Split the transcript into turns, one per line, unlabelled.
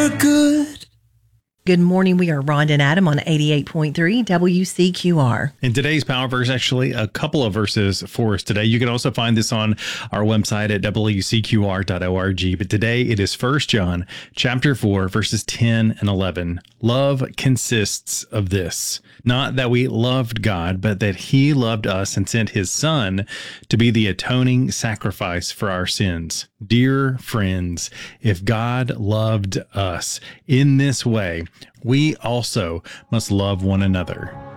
Good. Good morning. We are Rhonda and Adam on 88.3 WCQR.
In today's Power Verse, actually, a couple of verses for us today. You can also find this on our website at wcqr.org. But today it is 1 John chapter 4, verses 10 and 11. Love consists of this, not that we loved God, but that he loved us and sent his son to be the atoning sacrifice for our sins. Dear friends, if God loved us in this way, we also must love one another.